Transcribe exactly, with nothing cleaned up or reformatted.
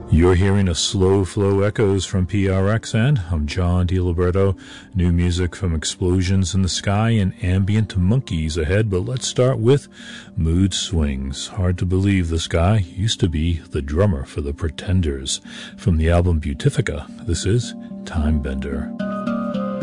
You're hearing a Slow Flow Echoes from P R X N. I'm John DiLiberto. New music from Explosions in the Sky and Ambient Monkeys ahead, but let's start with Mood Swings. Hard to believe this guy used to be the drummer for the Pretenders. From the album Beautifica, this is Time Bender.